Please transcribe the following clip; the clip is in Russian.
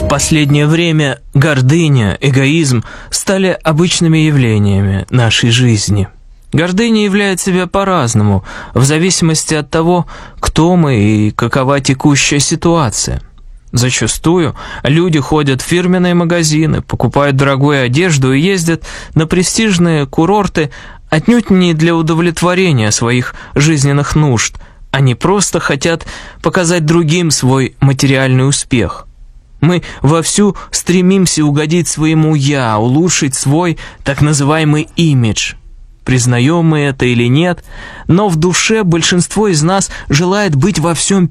В последнее время гордыня, эгоизм стали обычными явлениями нашей жизни. Гордыня являет себя по-разному, в зависимости от того, кто мы и какова текущая ситуация. Зачастую люди ходят в фирменные магазины, покупают дорогую одежду и ездят на престижные курорты отнюдь не для удовлетворения своих жизненных нужд. Они просто хотят показать другим свой материальный успех. Мы вовсю стремимся угодить своему «я», улучшить свой так называемый имидж. Признаем мы это или нет, но в душе большинство из нас желает быть во всем